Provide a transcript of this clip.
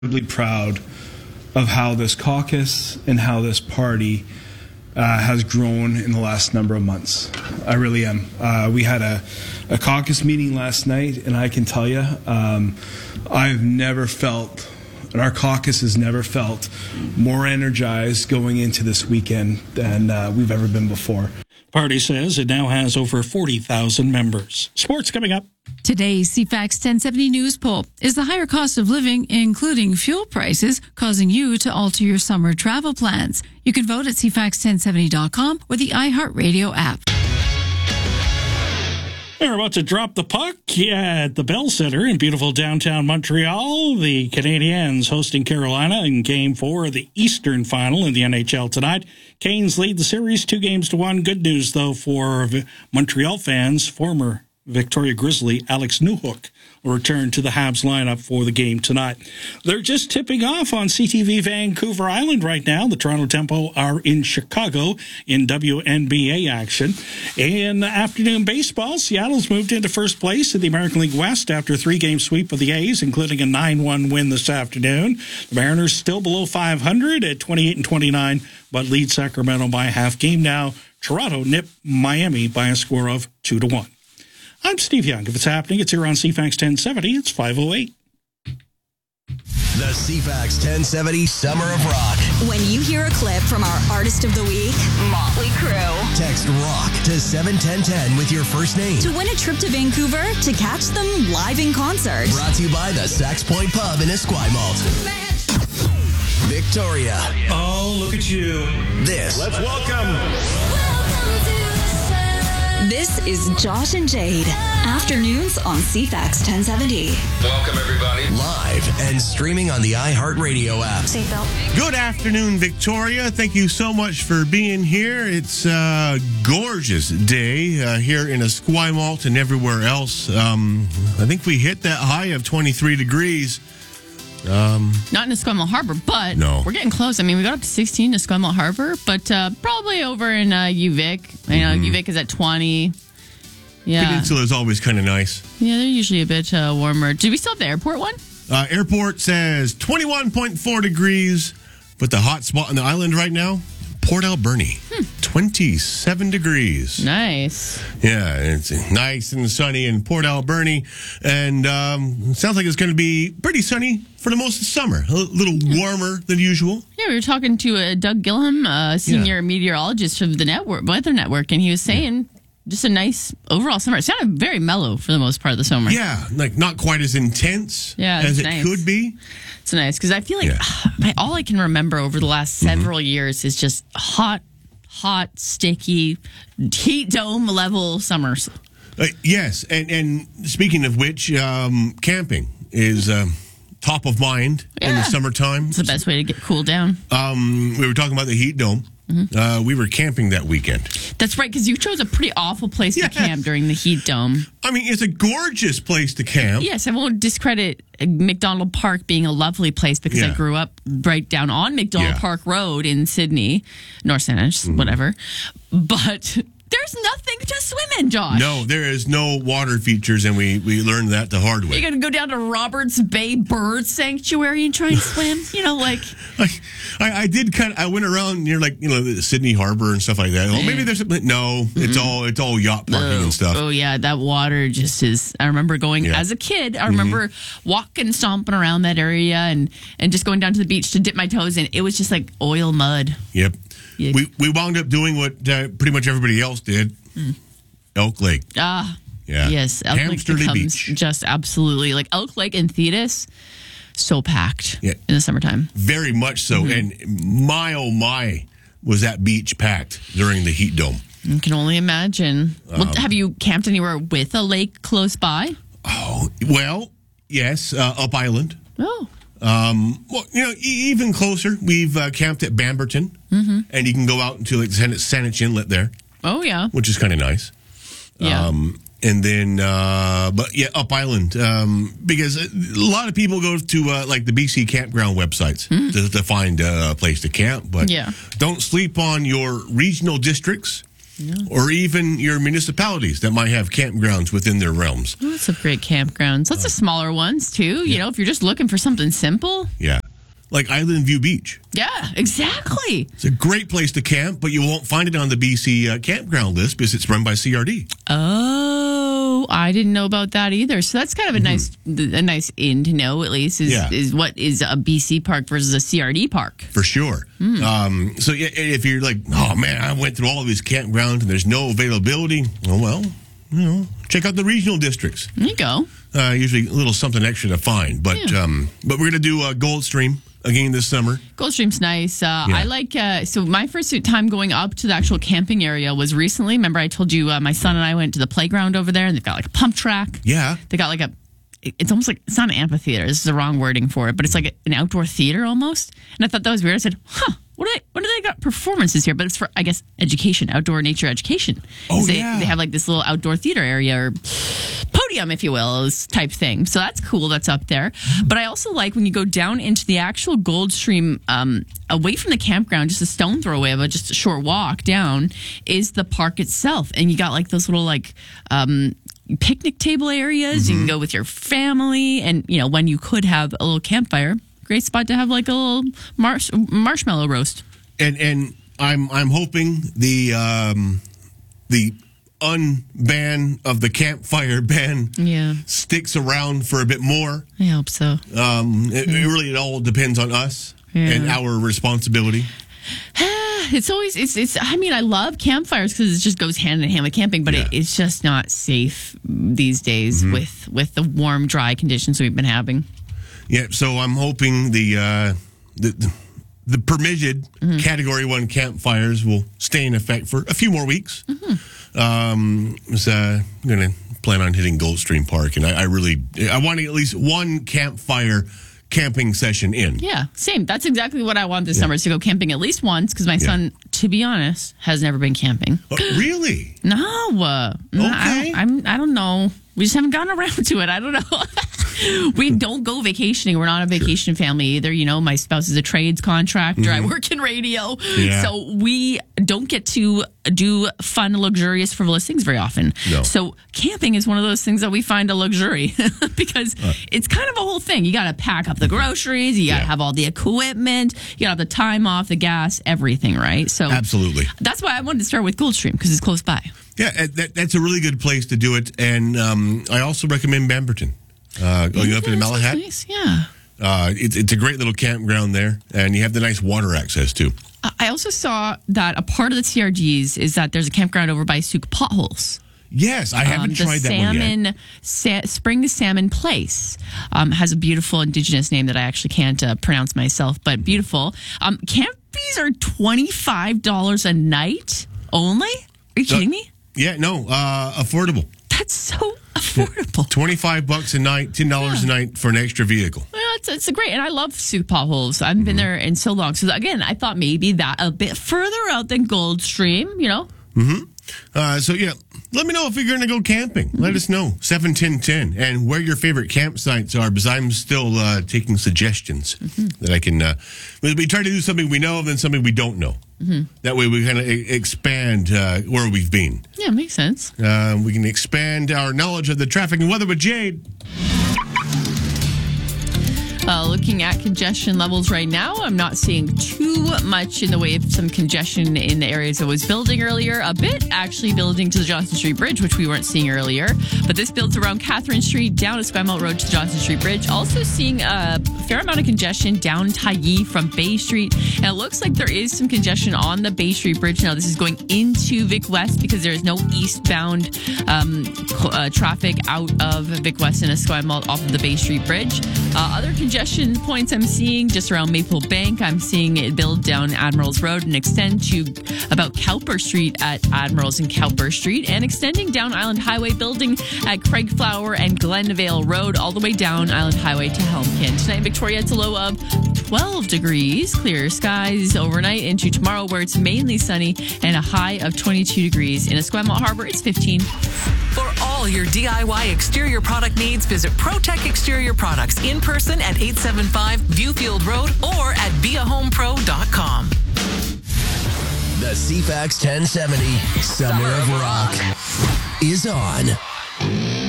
incredibly proud of how this caucus and how this party has grown in the last number of months. I really am. We had a caucus meeting last night, and I can tell you, I've never felt, and our caucus has never felt more energized going into this weekend than we've ever been before. The party says it now has over 40,000 members. Sports coming up. Today's CFAX 1070 News poll. Is the higher cost of living, including fuel prices, causing you to alter your summer travel plans? You can vote at CFAX1070.com or the iHeartRadio app. They're about to drop the puck at the Bell Center in beautiful downtown Montreal. The Canadiens hosting Carolina in Game 4 of the Eastern Final in the NHL tonight. Canes lead the series 2-1. Good news, though, for Montreal fans. Former Victoria Grizzly Alex Newhook will return to the Habs lineup for the game tonight. They're just tipping off on CTV Vancouver Island right now. The Toronto Tempo are in Chicago in WNBA action. In afternoon baseball, Seattle's moved into first place in the American League West after a 3-game sweep of the A's, including a 9-1 win this afternoon. The Mariners still below 500 at 28-29, but lead Sacramento by a half game now. Toronto nip Miami by a score of 2-1. I'm Steve Young. If it's happening, it's here on CFAX 1070. It's 5:08. The CFAX 1070 Summer of Rock. When you hear a clip from our Artist of the Week, Motley Crue. Text ROCK to 71010 with your first name. To win a trip to Vancouver to catch them live in concert. Brought to you by the Sax Point Pub in Esquimalt. Victoria. Oh, look at you. Let's welcome. This is Josh and Jade. Afternoons on CFAX 1070. Welcome, everybody. Live and streaming on the iHeartRadio app. Seatbelt. Good afternoon, Victoria. Thank you so much for being here. It's a gorgeous day here in Esquimalt and everywhere else. I think we hit that high of 23 degrees. Not in Esquimalt Harbor, but we're getting close. I mean, we got up to 16 in Esquimalt Harbor, but probably over in UVic. I know UVic is at 20. Yeah. Peninsula is always kind of nice. Yeah, they're usually a bit warmer. Did we still have the airport one? Airport says 21.4 degrees, but the hot spot on the island right now, Port Alberni, 27 degrees. Nice. Yeah, it's nice and sunny in Port Alberni, and sounds like it's going to be pretty sunny for the most of the summer. A little warmer than usual. Yeah, we were talking to Doug Gillham, senior meteorologist of the Weather Network, and he was saying just a nice overall summer. It sounded very mellow for the most part of the summer. Yeah, like not quite as intense as it could be. It's nice because I feel like all I can remember over the last several years is just hot, sticky, heat dome level summers. Yes, and speaking of which, camping is top of mind in the summertime. It's the best way to get cooled down. We were talking about the heat dome. We were camping that weekend. That's right, because you chose a pretty awful place to camp during the heat dome. I mean, it's a gorgeous place to camp. Yes, I won't discredit McDonald Park being a lovely place because I grew up right down on McDonald Park Road in Sydney, North Saanich, whatever. But there's nothing to swim in, Josh. No, there is no water features, and we learned that the hard way. You're going to go down to Roberts Bay Bird Sanctuary and try and swim? I did I went around near Sydney Harbor and stuff like that. Well, maybe there's something. No, it's all yacht parking and stuff. Oh yeah, that water just is. I remember going as a kid. I remember walking, stomping around that area, and just going down to the beach to dip my toes in. It was just like oil mud. Yep. We wound up doing what pretty much everybody else did. Elk Lake. Yeah. Yes, Elk Hamster Lake becomes Beach. just absolutely like Elk Lake and Thetis. So packed in the summertime. Very much so. And my, oh my, was that beach packed during the heat dome. You can only imagine. Have you camped anywhere with a lake close by? Oh, well, yes, up island. Oh. Well, even closer, we've camped at Bamberton, and you can go out into Saanich Inlet there. Oh, yeah. Which is kind of nice. Yeah. And then, up island, because a lot of people go to the BC campground websites to find a place to camp, but don't sleep on your regional districts or even your municipalities that might have campgrounds within their realms. Lots of great campgrounds. Lots of smaller ones, too. You know, if you're just looking for something simple. Yeah. Like Island View Beach. Yeah, exactly. It's a great place to camp, but you won't find it on the BC campground list because it's run by CRD. Oh, I didn't know about that either. So that's kind of a nice in to know, at least, is what is a BC park versus a CRD park. For sure. So if you're like, oh man, I went through all of these campgrounds and there's no availability, well, you know, check out the regional districts. There you go. Usually a little something extra to find, but we're going to do Goldstream again this summer. Goldstream's nice. I like, so my first time going up to the actual camping area was recently. Remember I told you my son and I went to the playground over there and they've got like a pump track. Yeah. They got like it's almost like, it's not an amphitheater. This is the wrong wording for it, but it's like an outdoor theater almost. And I thought that was weird. I said, what do they got performances here? But it's for, I guess, education, outdoor nature education. Oh, They have like this little outdoor theater area or podium, if you will, type thing. So that's cool. That's up there. But I also like when you go down into the actual Goldstream, away from the campground, just a stone throw away, but just a short walk down, is the park itself. And you got like those little like picnic table areas. You can go with your family, and you know, when you could have a little campfire, great spot to have like a little marshmallow roast. And I'm hoping the unban of the campfire ban sticks around for a bit more. I hope so. It all depends on us and our responsibility. I mean, I love campfires because it just goes hand in hand with camping, but it's just not safe these days with the warm, dry conditions we've been having. Yeah, so I'm hoping the permitted Category 1 campfires will stay in effect for a few more weeks. I'm going to plan on hitting Goldstream Park, and I want at least one campfire camping session in. Yeah, same. That's exactly what I want this summer, is to go camping at least once, because my son, to be honest, has never been camping. Really? No. Okay. I don't know. We just haven't gotten around to it. I don't know. We don't go vacationing. We're not a vacation family either. You know, my spouse is a trades contractor. I work in radio. Yeah. So we don't get to do fun, luxurious, frivolous things very often. No. So camping is one of those things that we find a luxury because it's kind of a whole thing. You got to pack up the groceries. You got to have all the equipment. You got to have the time off, the gas, everything, right? So absolutely. That's why I wanted to start with Goldstream, because it's close by. Yeah, that's a really good place to do it. And I also recommend Bamberton. Going up into Malahat. Nice. Yeah. It's a great little campground there, and you have the nice water access too. I also saw that a part of the CRGs is that there's a campground over by Souk Potholes. Yes, I haven't tried that one yet. Spring Salmon Place has a beautiful indigenous name that I actually can't pronounce myself, but beautiful. Camp fees are $25 a night only? Are you kidding me? Yeah, no, affordable. That's so affordable. $25 a night, $10 a night for an extra vehicle. Well, it's a great, and I love Souk Potholes. I haven't been there in so long. So again, I thought maybe that a bit further out than Goldstream, you know? So yeah, let me know if you're going to go camping. Let us know. 71010 and where your favorite campsites are, because I'm still taking suggestions that I can. We try to do something we know and then something we don't know. That way we kind of expand where we've been. Yeah, makes sense. We can expand our knowledge of the traffic and weather with Jade. Looking at congestion levels right now, I'm not seeing too much in the way of some congestion in the areas I was building earlier. A bit actually building to the Johnson Street Bridge, which we weren't seeing earlier. But this builds around Catherine Street, down to Esquimalt Road to the Johnson Street Bridge. Also seeing a fair amount of congestion down Tyee from Bay Street. And it looks like there is some congestion on the Bay Street Bridge. Now, this is going into Vic West because there is no eastbound traffic out of Vic West and Esquimalt off of the Bay Street Bridge. Other congestion points I'm seeing just around Maple Bank. I'm seeing it build down Admirals Road and extend to about Cowper Street at Admirals and Cowper Street, and extending down Island Highway, building at Craigflower and Glenvale Road, all the way down Island Highway to Helmkin. Tonight in Victoria, it's a low of 12 degrees, clear skies overnight into tomorrow, where it's mainly sunny and a high of 22 degrees. In Esquimalt Harbor, it's 15. For all your DIY exterior product needs, visit ProTech Exterior Products in person at 875 Viewfield Road or at beahomepro.com. The CFAX 1070 Summer of Rock is on.